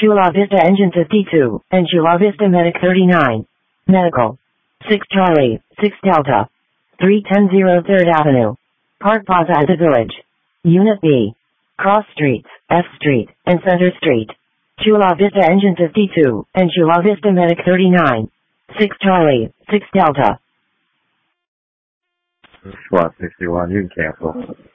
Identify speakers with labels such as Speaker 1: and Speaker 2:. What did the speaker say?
Speaker 1: Chula Vista Engine 52, and Chula Vista Medic 39. Medical. 6 Charlie, 6 Delta. 310 3rd Avenue. Park Plaza at the Village. Unit B. Cross Streets, F Street, and Center Street. Chula Vista Engine 52, and Chula Vista Medic 39. 6 Charlie, 6 Delta.
Speaker 2: SWAT 61, you can cancel.